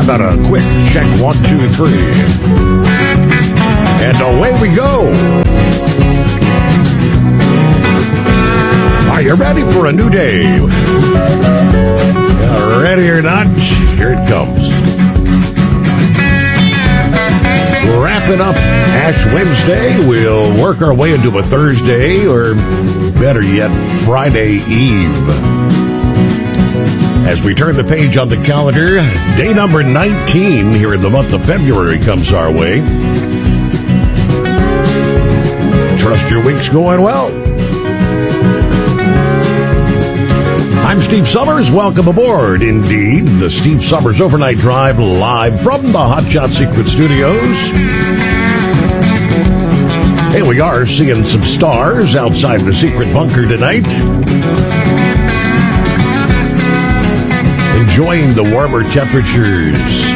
about a quick check? 1, 2, 3. And away we go. Are you ready for a new day? Ready or not, here it comes. Wrapping up Ash Wednesday, we'll work our way into a Thursday, or better yet, Friday Eve. As we turn the page on the calendar, day number 19 here in the month of February comes our way. Trust your week's going well. I'm Steve Summers. Welcome aboard, indeed, the Steve Summers Overnight Drive, live from the Hot Shot Secret Studios. Hey, we are seeing some stars outside the secret bunker tonight. Enjoying the warmer temperatures.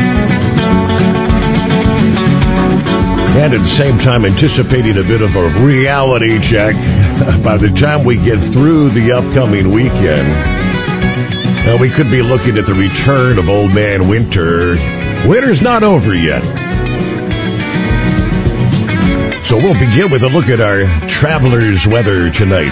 And at the same time, anticipating a bit of a reality check by the time we get through the upcoming weekend. We could be looking at the return of Old Man Winter. Winter's not over yet. So we'll begin with a look at our traveler's weather tonight.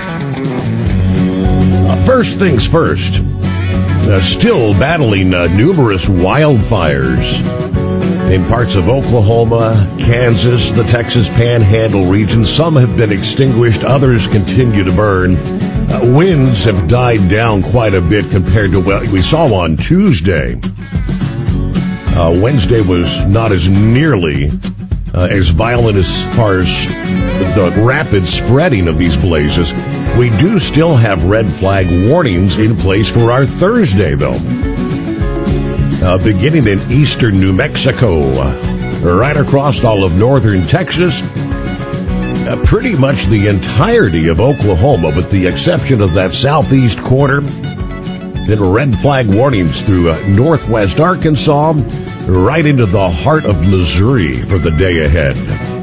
First things first. Still battling numerous wildfires in parts of Oklahoma, Kansas, the Texas Panhandle region. Some have been extinguished, others continue to burn. Winds have died down quite a bit compared to what we saw on Tuesday. Wednesday was not as nearly as violent as far as the rapid spreading of these blazes. We do still have red flag warnings in place for our Thursday, though. Beginning in eastern New Mexico, right across all of northern Texas, pretty much the entirety of Oklahoma, with the exception of that southeast corner. Then red flag warnings through northwest Arkansas, right into the heart of Missouri for the day ahead.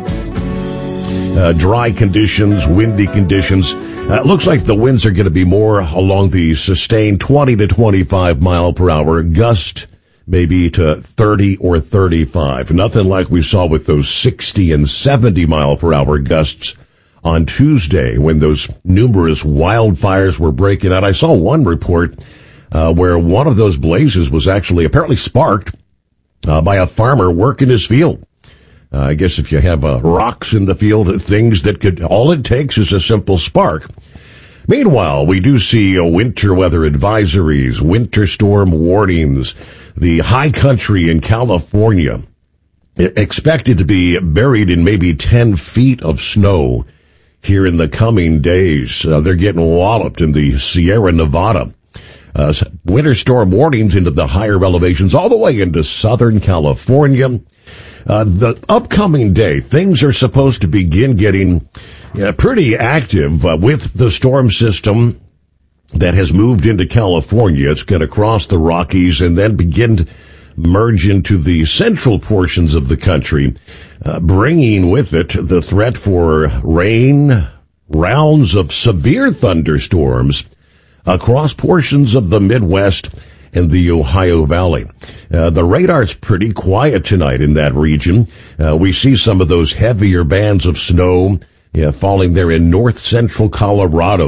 Dry conditions, windy conditions. Looks like the winds are going to be more along the sustained 20 to 25 mile per hour gust, maybe to 30 or 35. Nothing like we saw with those 60 and 70 mile per hour gusts on Tuesday when those numerous wildfires were breaking out. I saw one report where one of those blazes was actually apparently sparked by a farmer working his field. I guess if you have rocks in the field, things that could, all it takes is a simple spark. Meanwhile, we do see winter weather advisories, winter storm warnings. The high country in California expected to be buried in maybe 10 feet of snow here in the coming days. They're getting walloped in the Sierra Nevada. Winter storm warnings into the higher elevations all the way into Southern California. The upcoming day, things are supposed to begin getting pretty active with the storm system that has moved into California. It's going to cross the Rockies and then begin to merge into the central portions of the country, bringing with it the threat for rain, rounds of severe thunderstorms across portions of the Midwest and the Ohio Valley. The radar's pretty quiet tonight in that region. We see some of those heavier bands of snow falling there in north central Colorado,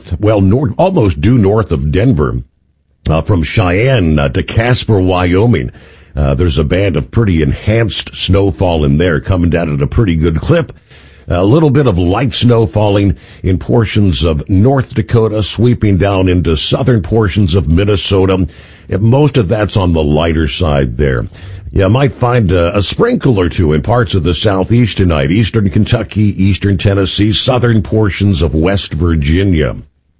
almost due north of Denver, from Cheyenne to Casper, Wyoming. There's a band of pretty enhanced snowfall in there coming down at a pretty good clip. A little bit of light snow falling in portions of North Dakota, sweeping down into southern portions of Minnesota. Most of that's on the lighter side there. You might find a sprinkle or two in parts of the southeast tonight, eastern Kentucky, eastern Tennessee, southern portions of West Virginia.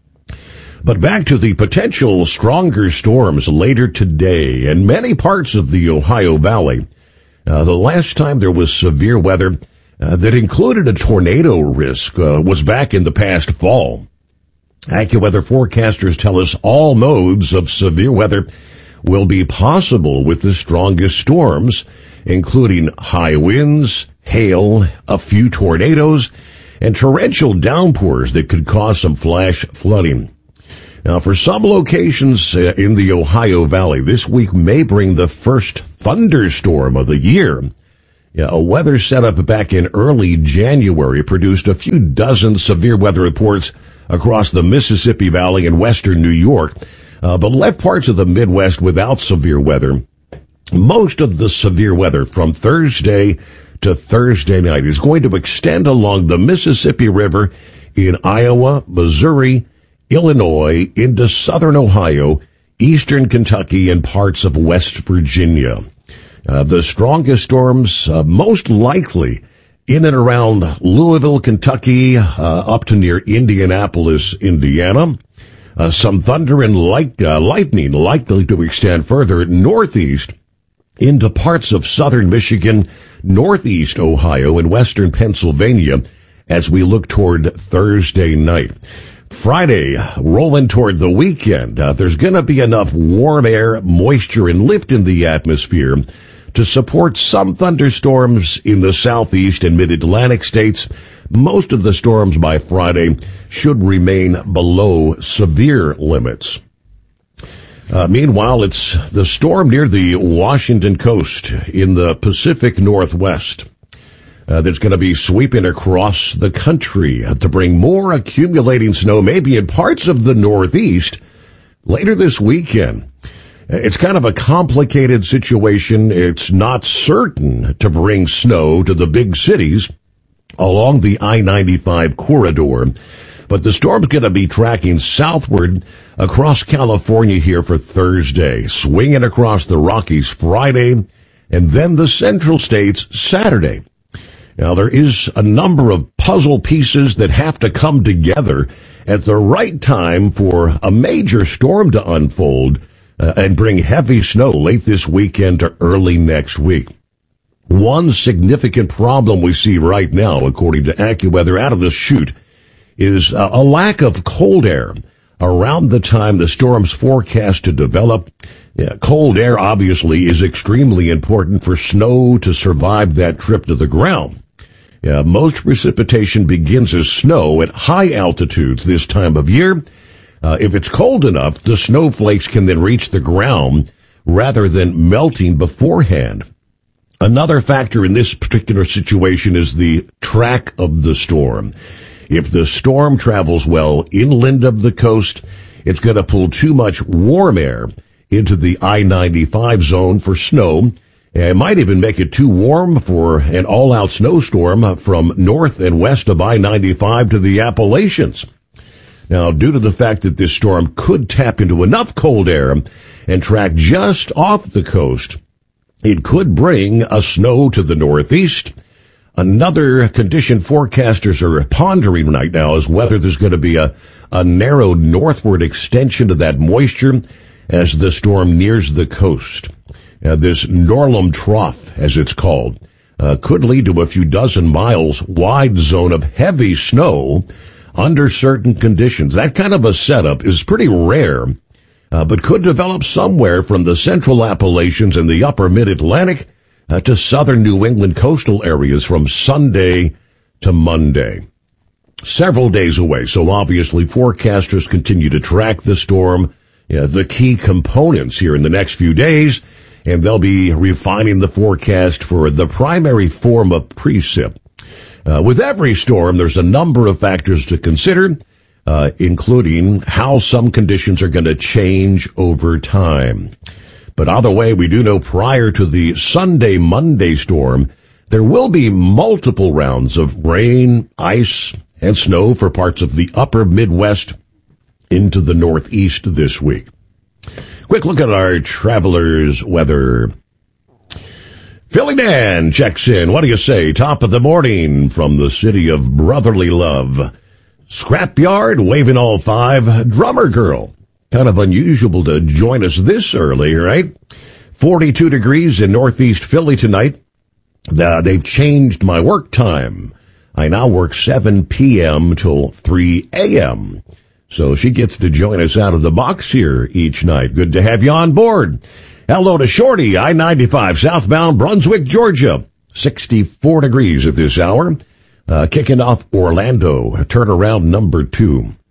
But back to the potential stronger storms later today in many parts of the Ohio Valley. The last time there was severe weather that included a tornado risk was back in the past fall. AccuWeather forecasters tell us all modes of severe weather will be possible with the strongest storms, including high winds, hail, a few tornadoes, and torrential downpours that could cause some flash flooding. Now, for some locations in the Ohio Valley, this week may bring the first thunderstorm of the year. Yeah, a weather setup back in early January produced a few dozen severe weather reports across the Mississippi Valley and western New York, but left parts of the Midwest without severe weather. Most of the severe weather from Thursday to Thursday night is going to extend along the Mississippi River in Iowa, Missouri, Illinois, into southern Ohio, eastern Kentucky, and parts of West Virginia. The strongest storms most likely in and around Louisville, Kentucky, up to near Indianapolis, Indiana. Some thunder and lightning likely to extend further northeast into parts of southern Michigan, northeast Ohio, and western Pennsylvania as we look toward Thursday night. Friday, rolling toward the weekend, there's going to be enough warm air, moisture, and lift in the atmosphere to support some thunderstorms in the southeast and mid-Atlantic states. Most of the storms by Friday should remain below severe limits. Meanwhile, it's the storm near the Washington coast in the Pacific Northwest that's going to be sweeping across the country to bring more accumulating snow, maybe in parts of the Northeast, later this weekend. It's kind of a complicated situation. It's not certain to bring snow to the big cities along the I-95 corridor, but the storm's going to be tracking southward across California here for Thursday, swinging across the Rockies Friday, and then the central states Saturday. Now, there is a number of puzzle pieces that have to come together at the right time for a major storm to unfold and bring heavy snow late this weekend to early next week. One significant problem we see right now, according to AccuWeather, out of the chute, is a lack of cold air around the time the storm's forecast to develop. Cold air, obviously, is extremely important for snow to survive that trip to the ground. Most precipitation begins as snow at high altitudes this time of year. If it's cold enough, the snowflakes can then reach the ground rather than melting beforehand. Another factor in this particular situation is the track of the storm. If the storm travels well inland of the coast, it's going to pull too much warm air into the I-95 zone for snow. It might even make it too warm for an all-out snowstorm from north and west of I-95 to the Appalachians. Now, due to the fact that this storm could tap into enough cold air and track just off the coast, it could bring a snow to the northeast. Another condition forecasters are pondering right now is whether there's going to be a narrow northward extension of that moisture as the storm nears the coast. This Norlem Trough, as it's called, could lead to a few dozen miles wide zone of heavy snow under certain conditions. That kind of a setup is pretty rare, but could develop somewhere from the central Appalachians and the upper mid-Atlantic to southern New England coastal areas from Sunday to Monday. Several days away, so obviously forecasters continue to track the storm, the key components here in the next few days, and they'll be refining the forecast for the primary form of precip. With every storm, there's a number of factors to consider, including how some conditions are going to change over time. But either way, we do know prior to the Sunday-Monday storm, there will be multiple rounds of rain, ice, and snow for parts of the upper Midwest into the Northeast this week. Quick look at our travelers' weather. Philly Dan checks in. What do you say? Top of the morning from the city of brotherly love. Scrapyard, waving all five. Drummer girl. Kind of unusual to join us this early, right? 42 degrees in Northeast Philly tonight. They've changed my work time. I now work 7 p.m. till 3 a.m. So she gets to join us out of the box here each night. Good to have you on board. Hello to Shorty, I-95, southbound Brunswick, Georgia. 64 degrees at this hour. Kicking off Orlando, turnaround number 2.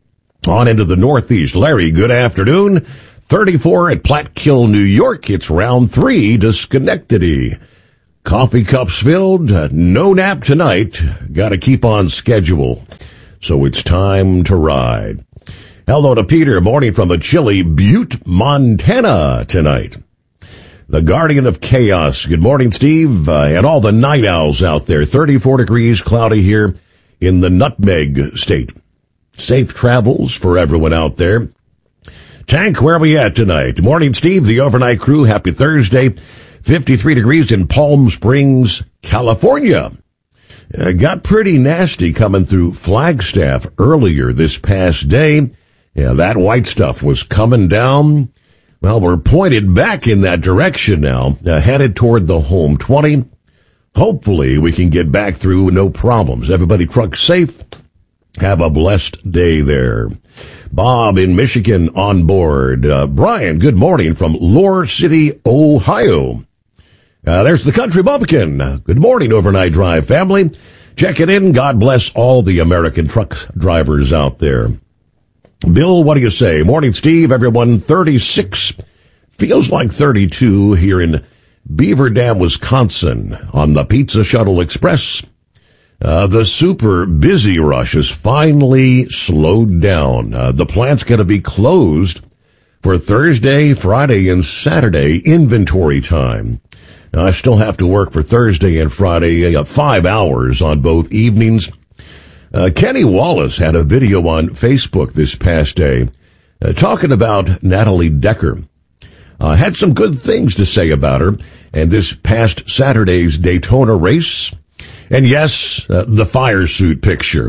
On into the Northeast. Larry, good afternoon. 34 at Platkill, New York. It's round 3 to Schenectady. Coffee cups filled. No nap tonight. Got to keep on schedule. So it's time to ride. Hello to Peter. Morning from a chilly Butte, Montana tonight. The Guardian of Chaos. Good morning, Steve, and all the night owls out there. 34 degrees, cloudy here in the Nutmeg State. Safe travels for everyone out there. Tank, where are we at tonight? Morning, Steve, the overnight crew. Happy Thursday. 53 degrees in Palm Springs, California. Got pretty nasty coming through Flagstaff earlier this past day. Yeah, that white stuff was coming down. Well, we're pointed back in that direction now, headed toward the home 20. Hopefully we can get back through no problems. Everybody truck safe. Have a blessed day there. Bob in Michigan on board. Brian, good morning from Lore City, Ohio. There's the Country Bumpkin. Good morning, Overnight Drive family. Check it in. God bless all the American truck drivers out there. Bill, what do you say? Morning, Steve. Everyone, 36. Feels like 32 here in Beaver Dam, Wisconsin on the Pizza Shuttle Express. The super busy rush has finally slowed down. The plant's going to be closed for Thursday, Friday, and Saturday inventory time. I still have to work for Thursday and Friday, 5 hours on both evenings. Kenny Wallace had a video on Facebook this past day talking about Natalie Decker. Had some good things to say about her and this past Saturday's Daytona race. And yes, the fire suit picture.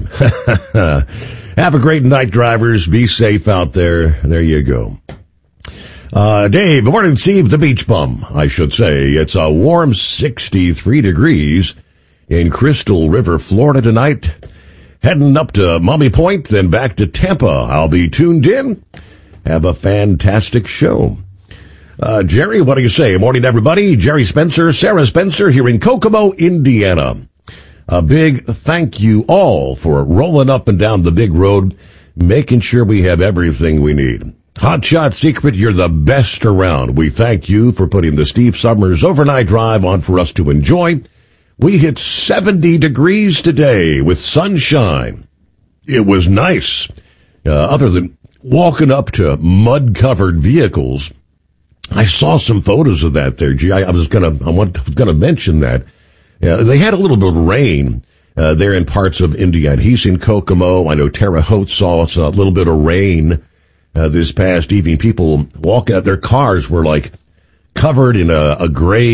Have a great night, drivers. Be safe out there. There you go. Dave, good morning, Steve, the beach bum, I should say. It's a warm 63 degrees in Crystal River, Florida tonight. Heading up to Mummy Point, then back to Tampa. I'll be tuned in. Have a fantastic show. Jerry, what do you say? Morning, everybody. Jerry Spencer, Sarah Spencer here in Kokomo, Indiana. A big thank you all for rolling up and down the big road, making sure we have everything we need. Hotshot Secret, you're the best around. We thank you for putting the Steve Summers Overnight Drive on for us to enjoy. We hit 70 degrees today with sunshine. It was nice. Other than walking up to mud-covered vehicles, I saw some photos of that there. Gee, I was gonna mention that. They had a little bit of rain there in parts of Indiana. He's in Kokomo. I know Terre Haute saw a little bit of rain this past evening. People walking out, their cars were like covered in a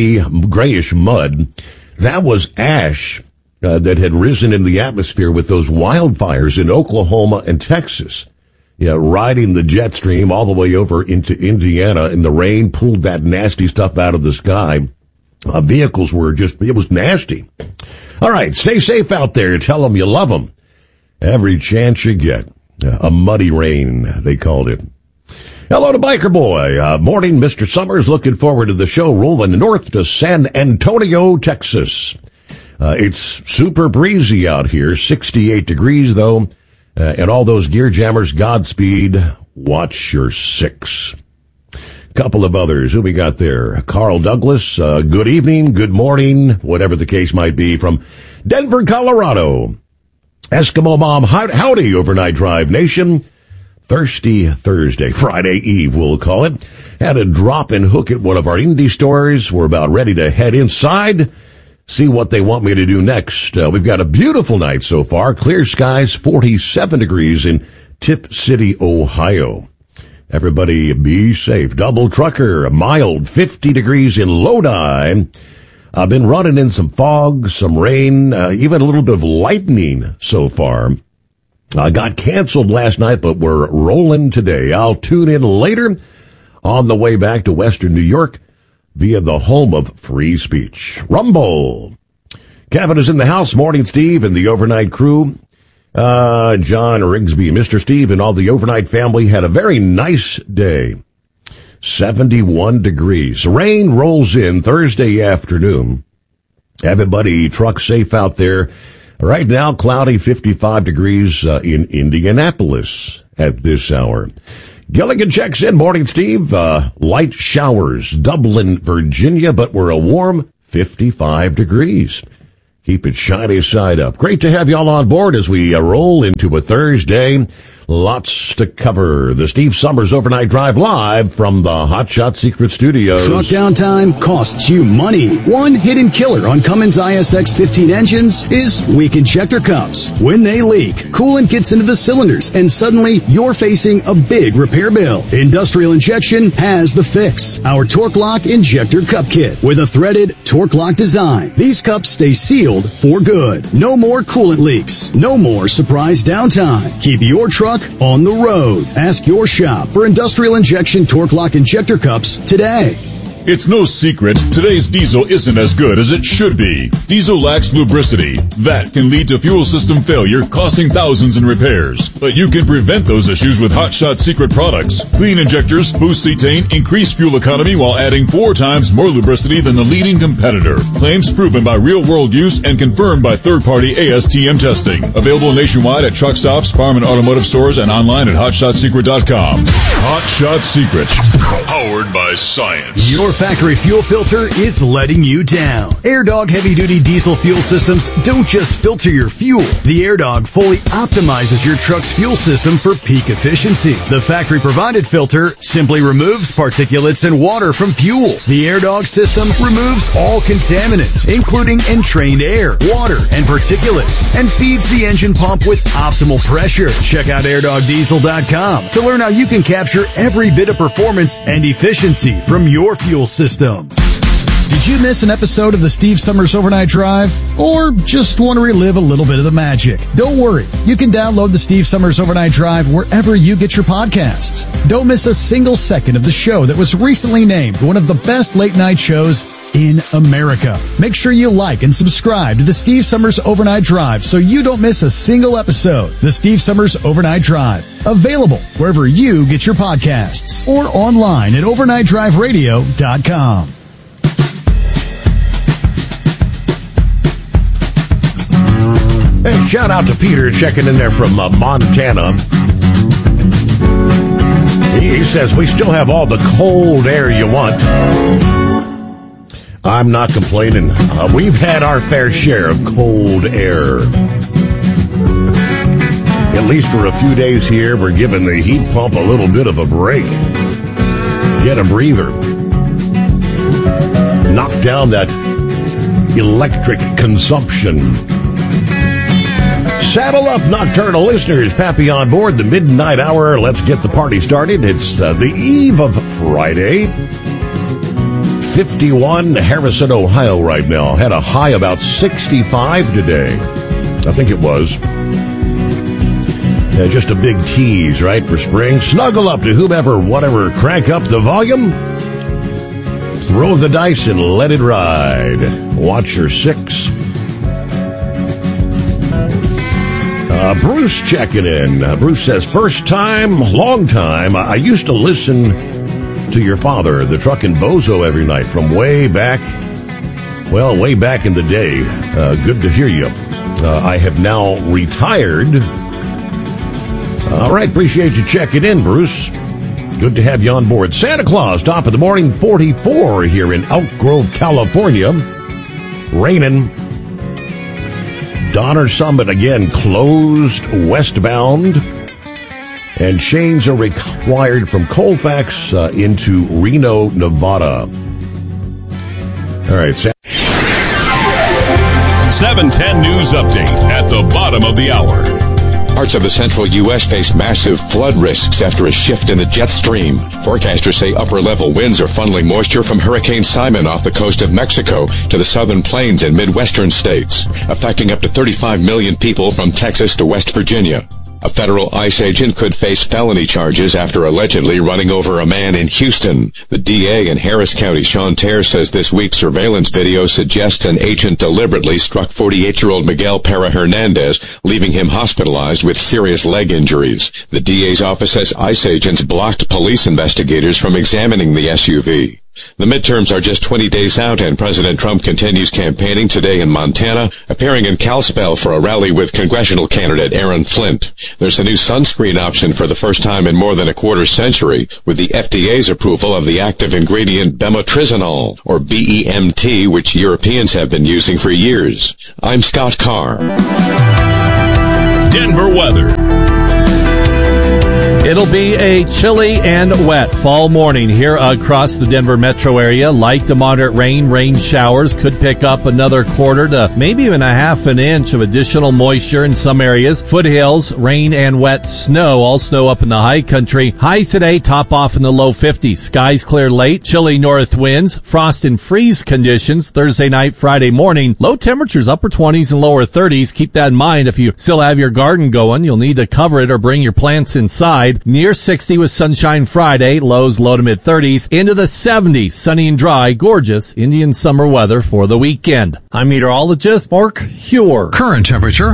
grayish mud. That was ash that had risen in the atmosphere with those wildfires in Oklahoma and Texas. Yeah, riding the jet stream all the way over into Indiana, and the rain pulled that nasty stuff out of the sky. Vehicles were it was nasty. All right, stay safe out there. Tell them you love them every chance you get. A muddy rain, they called it. Hello to Biker Boy. Morning, Mr. Summers. Looking forward to the show. Rolling north to San Antonio, Texas. It's super breezy out here. 68 degrees, though. And all those gear jammers, Godspeed. Watch your 6. Couple of others. Who we got there? Carl Douglas. Good evening, good morning, whatever the case might be, from Denver, Colorado. Eskimo Mom, howdy, Overnight Drive Nation. Thirsty Thursday, Friday Eve, we'll call it. Had a drop and hook at one of our indie stores. We're about ready to head inside, see what they want me to do next. We've got a beautiful night so far. Clear skies, 47 degrees in Tip City, Ohio. Everybody be safe. Double trucker, mild, 50 degrees in Lodi. I've been running in some fog, some rain, even a little bit of lightning so far. Got canceled last night, but we're rolling today. I'll tune in later on the way back to Western New York via the home of free speech. Rumble. Kevin is in the house. Morning, Steve, and the overnight crew. John Rigsby, Mr. Steve, and all the overnight family had a very nice day. 71 degrees. Rain rolls in Thursday afternoon. Everybody truck safe out there. Right now, cloudy, 55 degrees in Indianapolis. at this hour. Gilligan checks in. Morning, Steve. Light showers, Dublin, Virginia, but we're a warm 55 degrees. Keep it shiny side up. Great to have y'all on board as we roll into a Thursday. Lots to cover. The Steve Summers Overnight Drive live from the Hot Shot Secret Studios. Truck downtime costs you money. One hidden killer on Cummins ISX 15 engines is weak injector cups. When they leak, coolant gets into the cylinders and suddenly you're facing a big repair bill. Industrial Injection has the fix. Our Torque Lock Injector Cup Kit with a threaded Torque Lock design. These cups stay sealed for good. No more coolant leaks. No more surprise downtime. Keep your truck on the road. Ask your shop for Industrial Injection Torque Lock Injector Cups today. It's no secret, today's diesel isn't as good as it should be. Diesel lacks lubricity. That can lead to fuel system failure, costing thousands in repairs. But you can prevent those issues with Hot Shot Secret products. Clean injectors, boost cetane, increase fuel economy while adding 4 times more lubricity than the leading competitor. Claims proven by real-world use and confirmed by third-party ASTM testing. Available nationwide at truck stops, farm and automotive stores, and online at HotShotSecret.com. Hot Shot Secret. Powered by science. Your factory fuel filter is letting you down. AirDog heavy-duty diesel fuel systems don't just filter your fuel. The AirDog fully optimizes your truck's fuel system for peak efficiency. The factory-provided filter simply removes particulates and water from fuel. The AirDog system removes all contaminants, including entrained air, water, and particulates, and feeds the engine pump with optimal pressure. Check out AirDogDiesel.com to learn how you can capture every bit of performance and efficiency from your fuel system. Did you miss an episode of the Steve Summers Overnight Drive? Or just want to relive a little bit of the magic? Don't worry. You can download the Steve Summers Overnight Drive wherever you get your podcasts. Don't miss a single second of the show that was recently named one of the best late night shows in America. Make sure you like and subscribe to the Steve Summers Overnight Drive so you don't miss a single episode. The Steve Summers Overnight Drive. Available wherever you get your podcasts or online at overnightdriveradio.com. Hey, shout out to Peter checking in there from Montana. He says, we still have all the cold air you want. I'm not complaining. We've had our fair share of cold air. At least for a few days here, we're giving the heat pump a little bit of a break. Get a breather. Knock down that electric consumption. Saddle up, nocturnal listeners. Pappy on board the midnight hour. Let's get the party started. It's the eve of Friday. 51 Harrison, Ohio right now. Had a high about 65 today. I think it was. Just a big tease, right, for spring. Snuggle up to whomever, whatever. Crank up the volume. Throw the dice and let it ride. Watch your 6. Bruce checking in. Bruce says, first time, long time. I used to listen to your father, the Truckin' Bozo, every night from way back in the day. Good to hear you. I have now retired. All right, appreciate you checking in, Bruce. Good to have you on board. Santa Claus, top of the morning, 44 here in Elk Grove, California. Raining. Donner Summit again closed westbound, and chains are required from Colfax into Reno, Nevada. All right, 710 News Update at the bottom of the hour. Parts of the central U.S. face massive flood risks after a shift in the jet stream. Forecasters say upper-level winds are funneling moisture from Hurricane Simon off the coast of Mexico to the southern plains and midwestern states, affecting up to 35 million people from Texas to West Virginia. A federal ICE agent could face felony charges after allegedly running over a man in Houston. The DA in Harris County, Sean Terr, says this week's surveillance video suggests an agent deliberately struck 48-year-old Miguel Pera Hernandez, leaving him hospitalized with serious leg injuries. The DA's office says ICE agents blocked police investigators from examining the SUV. The midterms are just 20 days out, and President Trump continues campaigning today in Montana, appearing in Kalispell for a rally with congressional candidate Aaron Flint. There's a new sunscreen option for the first time in more than a quarter century, with the FDA's approval of the active ingredient bemotrizinol, or BEMT, which Europeans have been using for years. I'm Scott Carr. Denver weather. It'll be a chilly and wet fall morning here across the Denver metro area. Light to moderate rain showers could pick up another quarter to maybe even a half an inch of additional moisture in some areas. Foothills, rain and wet snow, all snow up in the high country. Highs today top off in the low 50s. Skies clear late, chilly north winds, frost and freeze conditions Thursday night, Friday morning. Low temperatures upper 20s and lower 30s. Keep that in mind if you still have your garden going. You'll need to cover it or bring your plants inside. Near 60 with sunshine Friday, lows low to mid 30s, into the 70s, sunny and dry, gorgeous Indian summer weather for the weekend. I'm meteorologist Mark Huer. Current temperature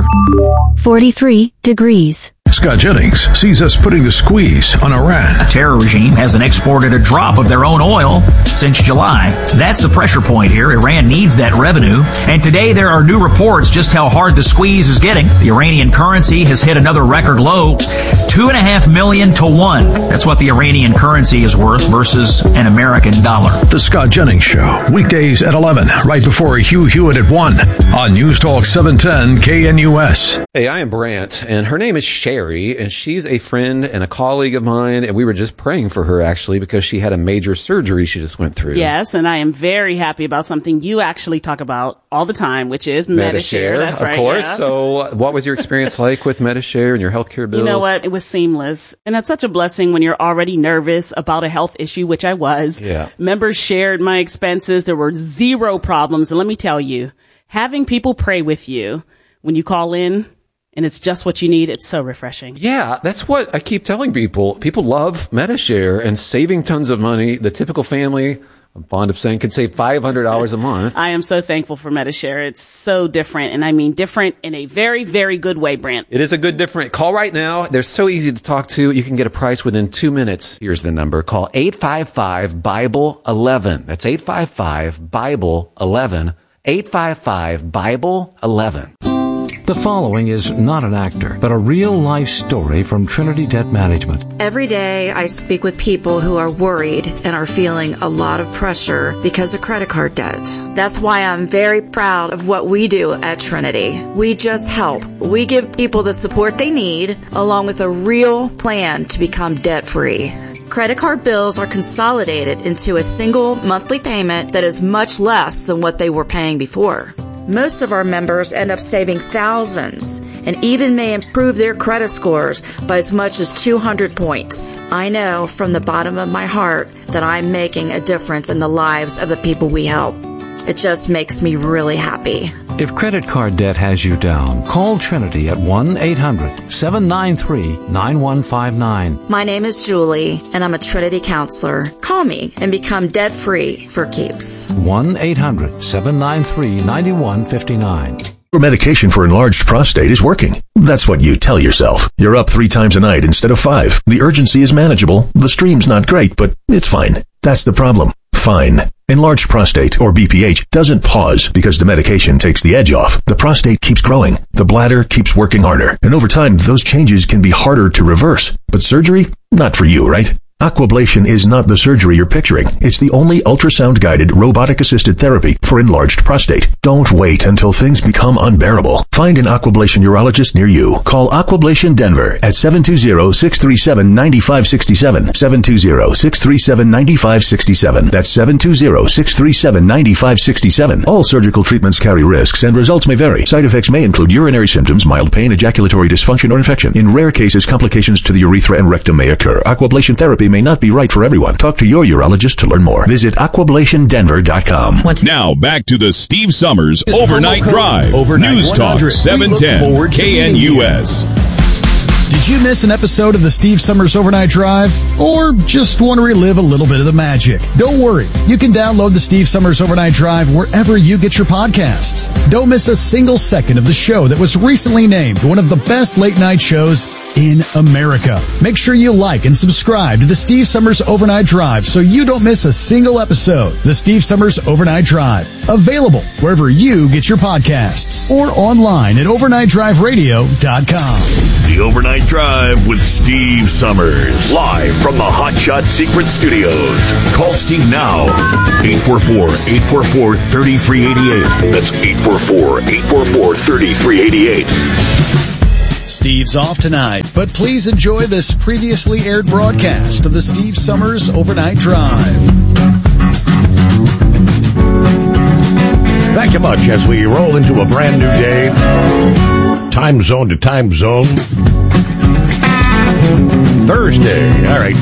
43 degrees. Scott Jennings sees us putting the squeeze on Iran. A terror regime hasn't exported a drop of their own oil since July. That's the pressure point here. Iran needs that revenue. And today there are new reports just how hard the squeeze is getting. The Iranian currency has hit another record low, 2.5 million to 1. That's what the Iranian currency is worth versus an American dollar. The Scott Jennings Show, weekdays at 11, right before Hugh Hewitt at 1 on News Talk 710 KNUS. Hey, I am Brant, and her name is Sherry, and she's a friend and a colleague of mine, and we were just praying for her, actually, because she had a major surgery she just went through. Yes, and I am very happy about something you actually talk about all the time, which is Medi-Share. That's right. Of course. Yeah. So what was your experience like with Medi-Share and your healthcare bills? You know what? It was seamless. And that's such a blessing when you're already nervous about a health issue, which I was. Yeah. Members shared my expenses. There were zero problems. And let me tell you, having people pray with you when you call in, and it's just what you need, it's so refreshing. Yeah, that's what I keep telling people. People love Medi-Share and saving tons of money. The typical family, I'm fond of saying, can save $500 a month. I am so thankful for Medi-Share. It's so different, and I mean different in a very, very good way, Brant. It is a good different. Call right now. They're so easy to talk to. You can get a price within 2 minutes. Here's the number. Call 855-BIBLE-11. That's 855-BIBLE-11. 855-BIBLE-11. The following is not an actor, but a real-life story from Trinity Debt Management. Every day I speak with people who are worried and are feeling a lot of pressure because of credit card debt. That's why I'm very proud of what we do at Trinity. We just help. We give people the support they need, along with a real plan to become debt-free. Credit card bills are consolidated into a single monthly payment that is much less than what they were paying before. Most of our members end up saving thousands and even may improve their credit scores by as much as 200 points. I know from the bottom of my heart that I'm making a difference in the lives of the people we help. It just makes me really happy. If credit card debt has you down, call Trinity at 1-800-793-9159. My name is Julie, and I'm a Trinity counselor. Call me and become debt-free for keeps. 1-800-793-9159. Your medication for enlarged prostate is working. That's what you tell yourself. You're up 3 times a night instead of 5. The urgency is manageable. The stream's not great, but it's fine. That's the problem. Fine. Enlarged prostate, or BPH, doesn't pause because the medication takes the edge off. The prostate keeps growing. The bladder keeps working harder. And over time, those changes can be harder to reverse. But surgery? Not for you, right? Aquablation is not the surgery you're picturing. It's the only ultrasound-guided, robotic-assisted therapy for enlarged prostate. Don't wait until things become unbearable. Find an Aquablation urologist near you. Call Aquablation Denver at 720-637-9567. 720-637-9567. That's 720-637-9567. All surgical treatments carry risks and results may vary. Side effects may include urinary symptoms, mild pain, ejaculatory dysfunction, or infection. In rare cases, complications to the urethra and rectum may occur. Aquablation therapy may not be right for everyone. Talk to your urologist to learn more. Visit aquablationdenver.com. Now back to the Steve Summers Overnight Drive. News Talk 710 KNUS. Did you miss an episode of the Steve Summers Overnight Drive? Or just want to relive a little bit of the magic? Don't worry. You can download the Steve Summers Overnight Drive wherever you get your podcasts. Don't miss a single second of the show that was recently named one of the best late night shows in America. Make sure you like and subscribe to the Steve Summers Overnight Drive so you don't miss a single episode. The Steve Summers Overnight Drive. Available wherever you get your podcasts or online at overnightdriveradio.com. The Overnight Drive with Steve Summers. Live from the Hot Shot Secret Studios. Call Steve now. 844-844-3388. That's 844-844-3388. Steve's off tonight, but please enjoy this previously aired broadcast of the Steve Summers Overnight Drive. Thank you much as we roll into a brand new day. Time zone to time zone. Thursday. All right.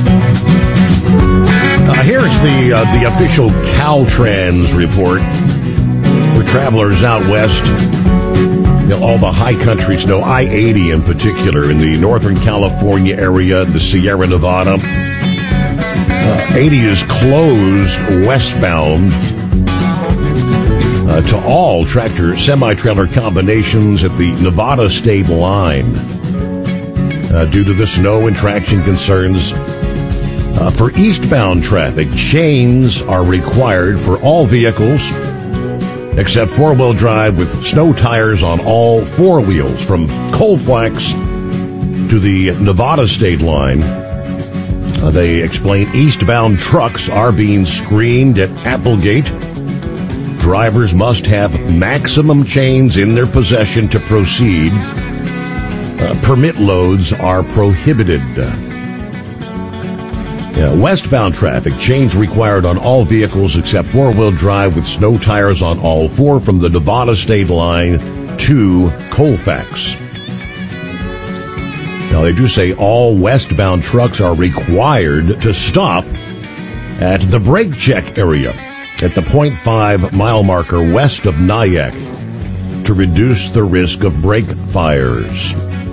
Here's the official Caltrans report for travelers out west. All the high country snow, I-80 in particular, in the Northern California area, the Sierra Nevada. 80 is closed westbound to all tractor semi-trailer combinations at the Nevada state line due to the snow and traction concerns. For eastbound traffic, chains are required for all vehicles except four-wheel drive with snow tires on all four wheels from Colfax to the Nevada state line. They explain eastbound trucks are being screened at Applegate. Drivers must have maximum chains in their possession to proceed. Permit loads are prohibited. Westbound traffic, chains required on all vehicles except four-wheel drive with snow tires on all four from the Nevada state line to Colfax. Now, they do say all westbound trucks are required to stop at the brake check area at the 0.5 mile marker west of Nyack to reduce the risk of brake fires.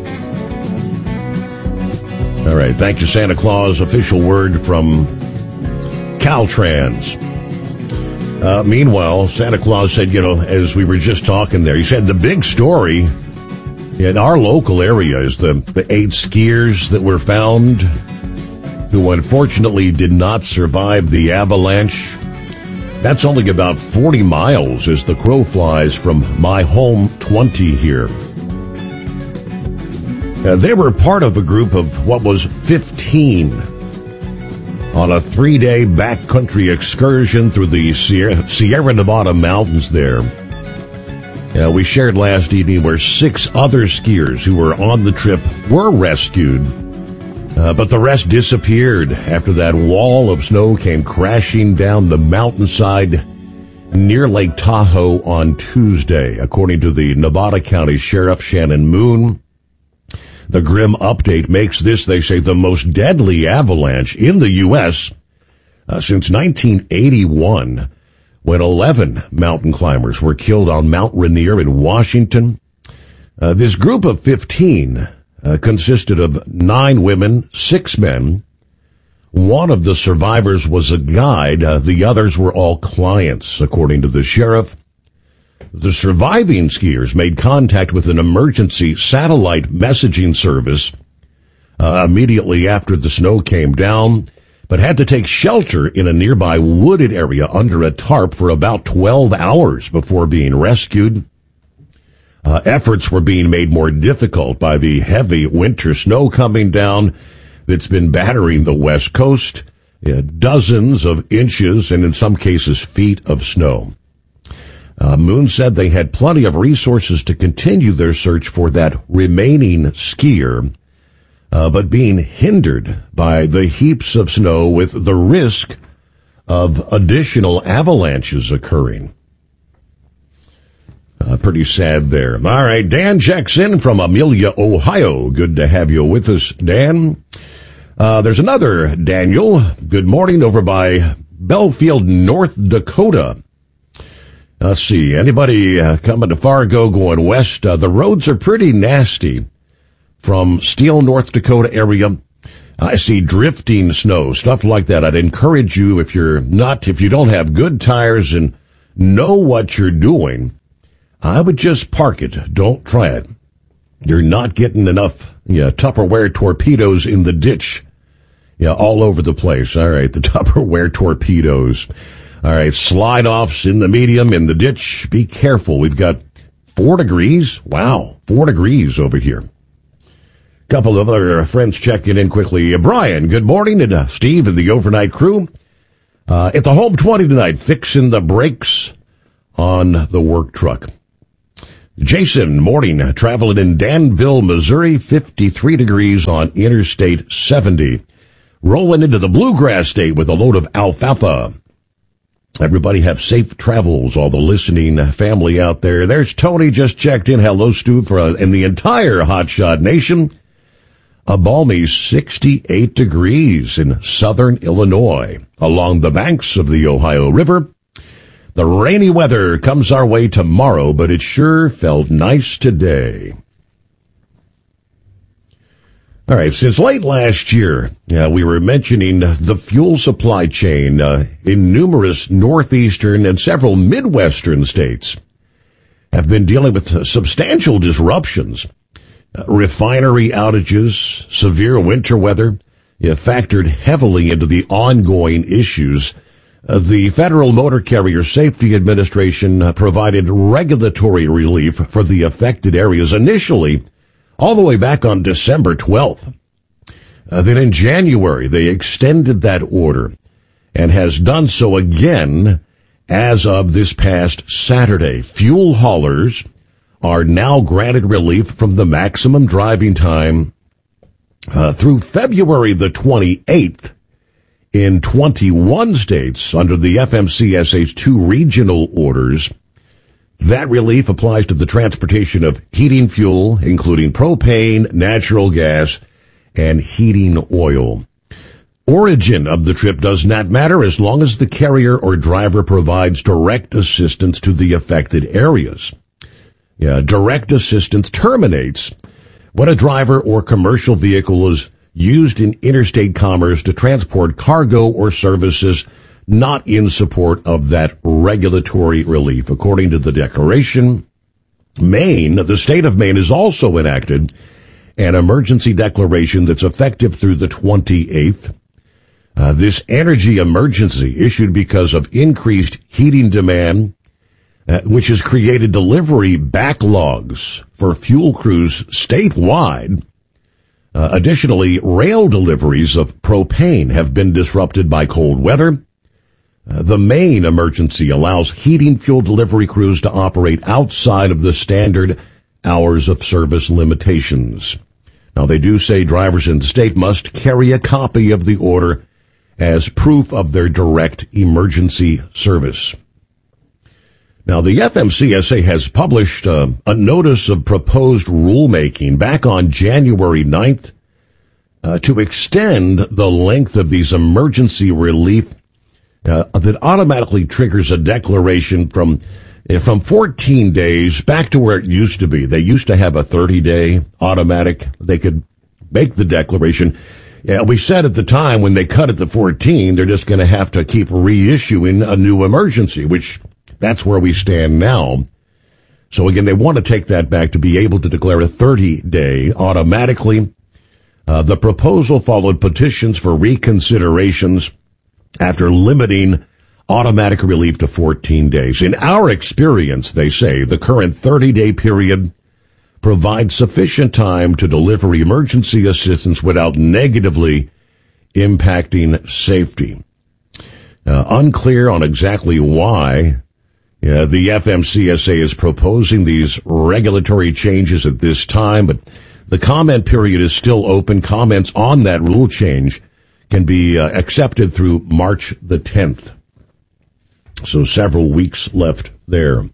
All right, thank you, Santa Claus. Official word from Caltrans. Meanwhile, Santa Claus said, as we were just talking there, he said the big story in our local area is the 8 skiers that were found who unfortunately did not survive the avalanche. That's only about 40 miles as the crow flies from my home 20 here. They were part of a group of what was 15 on a 3-day backcountry excursion through the Sierra Nevada mountains there. We shared last evening where 6 other skiers who were on the trip were rescued, but the rest disappeared after that wall of snow came crashing down the mountainside near Lake Tahoe on Tuesday, according to the Nevada County Sheriff Shannon Moon. The grim update makes this, they say, the most deadly avalanche in the U.S. Since 1981, when 11 mountain climbers were killed on Mount Rainier in Washington. This group of 15 consisted of 9 women, 6 men. One of the survivors was a guide. The others were all clients, according to the sheriff. The surviving skiers made contact with an emergency satellite messaging service immediately after the snow came down, but had to take shelter in a nearby wooded area under a tarp for about 12 hours before being rescued. Efforts were being made more difficult by the heavy winter snow coming down that's been battering the West Coast. Dozens of inches and in some cases feet of snow. Moon said they had plenty of resources to continue their search for that remaining skier, but being hindered by the heaps of snow with the risk of additional avalanches occurring. Pretty sad there. All right, Dan checks in from Amelia, Ohio. Good to have you with us, Dan. There's another Daniel. Good morning over by Belfield, North Dakota. Let's see, anybody coming to Fargo going west? The roads are pretty nasty. from Steele, North Dakota area. I see drifting snow, stuff like that. I'd encourage you, if you don't have good tires and know what you're doing, I would just park it. Don't try it. You're not getting enough Tupperware torpedoes in the ditch. Yeah, all over the place. All right, the Tupperware torpedoes. All right, slide-offs in the medium, in the ditch. Be careful. We've got 4 degrees. Wow, 4 degrees over here. Couple of other friends checking in quickly. Brian, good morning, and Steve and the overnight crew. At the Home 20 tonight, fixing the brakes on the work truck. Jason, morning, traveling in Danville, Missouri, 53 degrees on Interstate 70. Rolling into the Bluegrass State with a load of alfalfa. Everybody have safe travels, all the listening family out there. There's Tony, just checked in. Hello, Stu, in the entire Hotshot Nation. A balmy 68 degrees in southern Illinois, along the banks of the Ohio River. The rainy weather comes our way tomorrow, but it sure felt nice today. All right, since late last year, we were mentioning the fuel supply chain in numerous northeastern and several midwestern states have been dealing with substantial disruptions. Refinery outages, severe winter weather, factored heavily into the ongoing issues. The Federal Motor Carrier Safety Administration provided regulatory relief for the affected areas initially, all the way back on December 12th. Then in January, they extended that order and has done so again as of this past Saturday. Fuel haulers are now granted relief from the maximum driving time through February the 28th in 21 states under the FMCSA's 2 regional orders. That relief applies to the transportation of heating fuel, including propane, natural gas, and heating oil. Origin of the trip does not matter as long as the carrier or driver provides direct assistance to the affected areas. Direct assistance terminates when a driver or commercial vehicle is used in interstate commerce to transport cargo or services not in support of that regulatory relief. According to the declaration, the state of Maine has also enacted an emergency declaration that's effective through the 28th. This energy emergency issued because of increased heating demand, which has created delivery backlogs for fuel crews statewide. Additionally, rail deliveries of propane have been disrupted by cold weather. The Maine emergency allows heating fuel delivery crews to operate outside of the standard hours of service limitations. Now, they do say drivers in the state must carry a copy of the order as proof of their direct emergency service. Now, the FMCSA has published a notice of proposed rulemaking back on January 9th to extend the length of these emergency relief that automatically triggers a declaration from 14 days back to where it used to be. They used to have a 30-day automatic. They could make the declaration. We said at the time when they cut it to 14, they're just going to have to keep reissuing a new emergency, which that's where we stand now. So again, they want to take that back to be able to declare a 30-day automatically. The proposal followed petitions for reconsiderations after limiting automatic relief to 14 days. In our experience, they say, the current 30-day period provides sufficient time to deliver emergency assistance without negatively impacting safety. Unclear on exactly why the FMCSA is proposing these regulatory changes at this time, but the comment period is still open. Comments on that rule change can be accepted through March the 10th. So several weeks left there.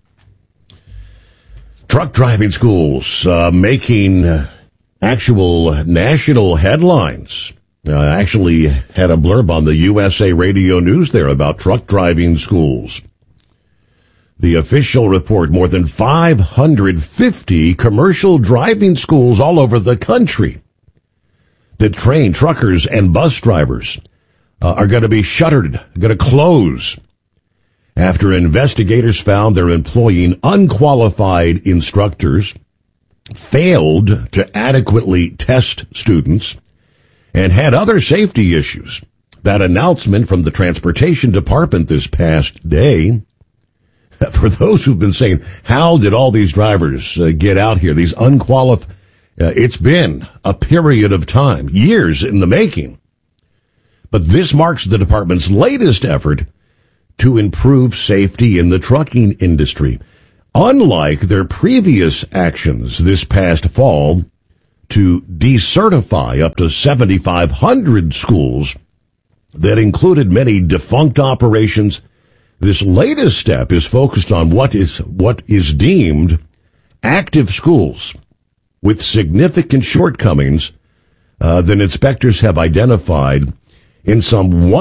Truck driving schools making actual national headlines. Actually had a blurb on the USA Radio News there about truck driving schools. The official report, more than 550 commercial driving schools all over the country that train truckers and bus drivers are going to be shuttered, going to close, after investigators found they're employing unqualified instructors, failed to adequately test students, and had other safety issues. That announcement from the Transportation Department this past day, for those who've been saying, how did all these drivers get out here, these unqualified, it's been a period of time, years in the making. But this marks the department's latest effort to improve safety in the trucking industry. Unlike their previous actions this past fall to decertify up to 7,500 schools that included many defunct operations, this latest step is focused on what is deemed active schools with significant shortcomings that inspectors have identified in some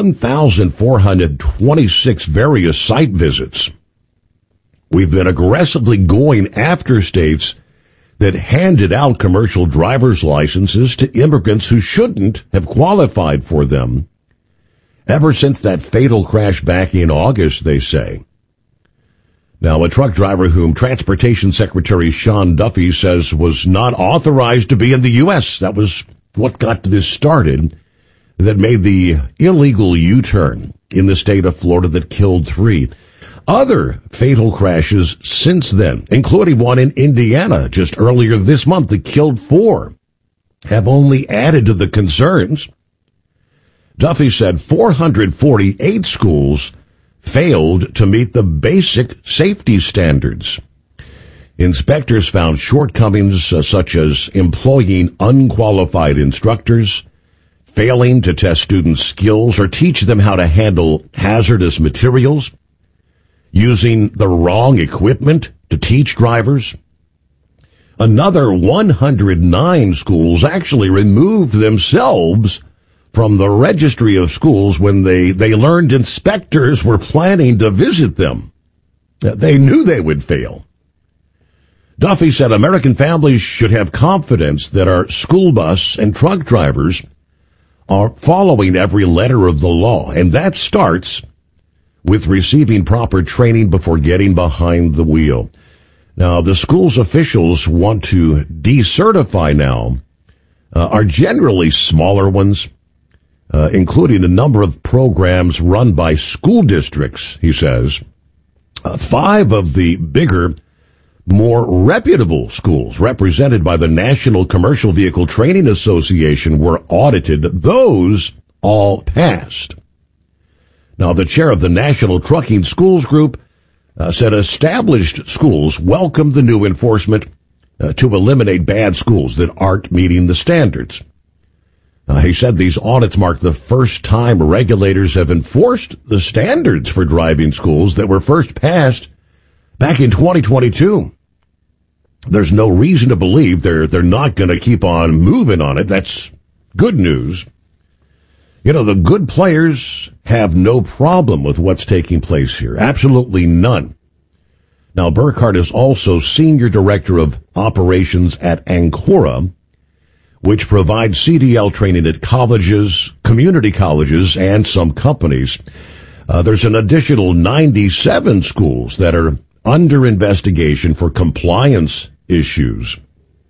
1,426 various site visits. We've been aggressively going after states that handed out commercial driver's licenses to immigrants who shouldn't have qualified for them ever since that fatal crash back in August, they say. Now, a truck driver whom Transportation Secretary Sean Duffy says was not authorized to be in the U.S. That was what got this started, that made the illegal U-turn in the state of Florida that killed 3. Other fatal crashes since then, including one in Indiana just earlier this month that killed 4, have only added to the concerns. Duffy said 448 schools failed to meet the basic safety standards. Inspectors found shortcomings such as employing unqualified instructors, failing to test students' skills or teach them how to handle hazardous materials, using the wrong equipment to teach drivers. Another 109 schools actually removed themselves from the registry of schools when they learned inspectors were planning to visit them. They knew they would fail. Duffy said American families should have confidence that our school bus and truck drivers are following every letter of the law, and that starts with receiving proper training before getting behind the wheel. Now, the school's officials want to decertify now are generally smaller ones, including a number of programs run by school districts, he says. 5 of the bigger, more reputable schools represented by the National Commercial Vehicle Training Association were audited. Those all passed. Now, the chair of the National Trucking Schools Group said established schools welcome the new enforcement to eliminate bad schools that aren't meeting the standards. He said these audits mark the first time regulators have enforced the standards for driving schools that were first passed back in 2022. There's no reason to believe they're not going to keep on moving on it. That's good news. You know, the good players have no problem with what's taking place here. Absolutely none. Now, Burkhart is also Senior Director of Operations at Ancora, which provides CDL training at colleges, community colleges, and some companies. There's an additional 97 schools that are under investigation for compliance issues.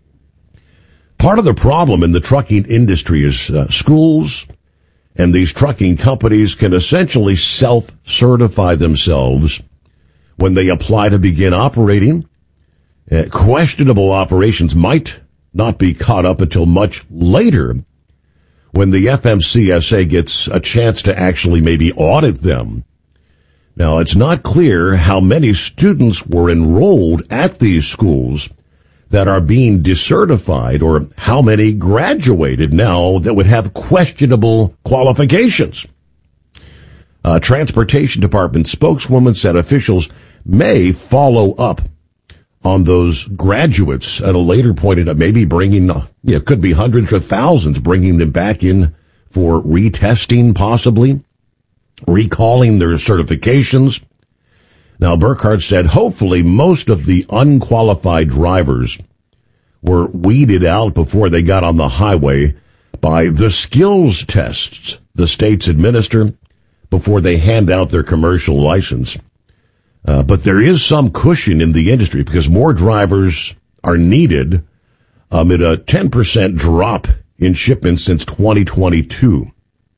Part of the problem in the trucking industry is schools and these trucking companies can essentially self-certify themselves when they apply to begin operating. Questionable operations might not be caught up until much later when the FMCSA gets a chance to actually maybe audit them. Now, it's not clear how many students were enrolled at these schools that are being decertified or how many graduated now that would have questionable qualifications. Transportation Department spokeswoman said officials may follow up on those graduates at a later point, maybe bringing, it could be hundreds or thousands, bringing them back in for retesting, possibly recalling their certifications. Now, Burkhardt said hopefully most of the unqualified drivers were weeded out before they got on the highway by the skills tests the states administer before they hand out their commercial license. But there is some cushion in the industry because more drivers are needed amid a 10% drop in shipments since 2022.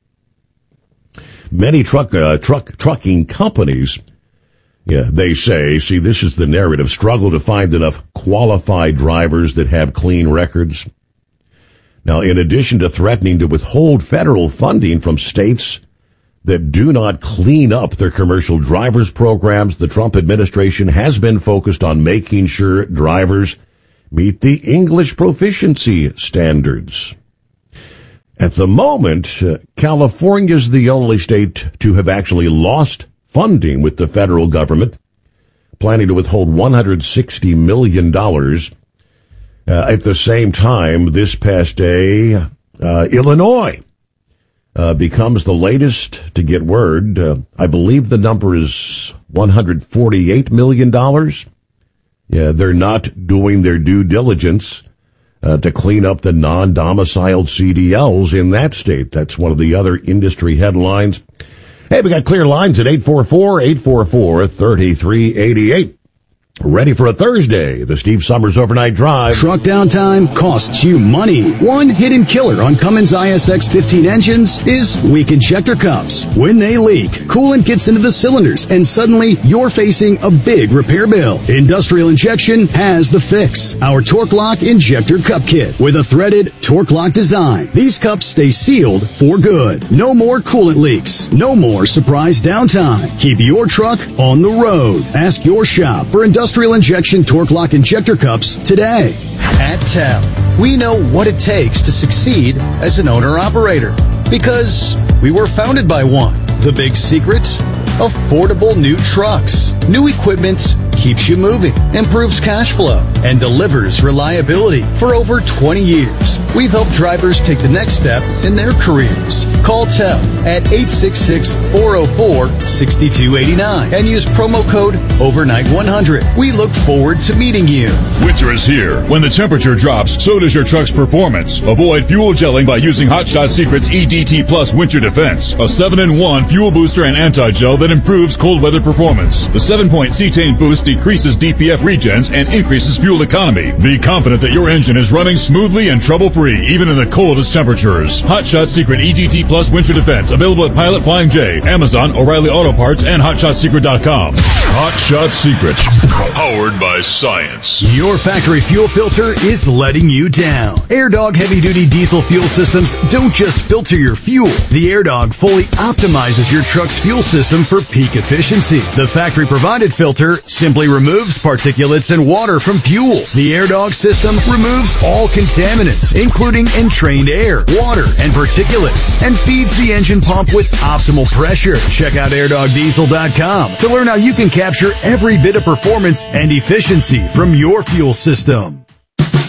Many trucking companies, they say, see, this is the narrative, struggle to find enough qualified drivers that have clean records. Now, in addition to threatening to withhold federal funding from states that do not clean up their commercial drivers programs, the Trump administration has been focused on making sure drivers meet the English proficiency standards. At the moment, California is the only state to have actually lost funding with the federal government, planning to withhold $160 million. At the same time, this past day, Illinois becomes the latest to get word. I believe the number is $148 million. Yeah, they're not doing their due diligence to clean up the non-domiciled CDLs in that state. That's one of the other industry headlines. Hey, we got clear lines at 844-844-3388. Ready for a Thursday, the Steve Summers Overnight Drive. Truck downtime costs you money. One hidden killer on Cummins ISX 15 engines is weak injector cups. When they leak, coolant gets into the cylinders and suddenly you're facing a big repair bill. Industrial Injection has the fix. Our Torque Lock Injector Cup Kit with a threaded Torque Lock design. These cups stay sealed for good. No more coolant leaks. No more surprise downtime. Keep your truck on the road. Ask your shop for Industrial Injection Torque Lock Injector Cups today. At TEL, we know what it takes to succeed as an owner-operator because we were founded by one. The big secret? Affordable new trucks. New equipment keeps you moving, improves cash flow, and delivers reliability. For over 20 years, we've helped drivers take the next step in their careers. Call TEL at 866-404-6289 and use promo code OVERNIGHT100. We look forward to meeting you. Winter is here. When the temperature drops, so does your truck's performance. Avoid fuel gelling by using Hot Shot Secret's EDT Plus Winter Defense, a 7-in-1 fuel booster and anti-gel that improves cold weather performance. The 7-point cetane boost decreases DPF regens and increases fuel economy. Be confident that your engine is running smoothly and trouble-free, even in the coldest temperatures. Hot Shot Secret EDT Plus Winter Defense, available at Pilot Flying J, Amazon, O'Reilly Auto Parts, and HotShotSecret.com. Hot Shot Secret, powered by science. Your factory fuel filter is letting you down. AirDog heavy-duty diesel fuel systems don't just filter your fuel. The AirDog fully optimizes your truck's fuel system for peak efficiency. The factory-provided filter simply removes particulates and water from fuel. The AirDog system removes all contaminants, including entrained air, water, and particulates, and feeds the engine pump with optimal pressure. Check out airdogdiesel.com to learn how you can capture every bit of performance and efficiency from your fuel system.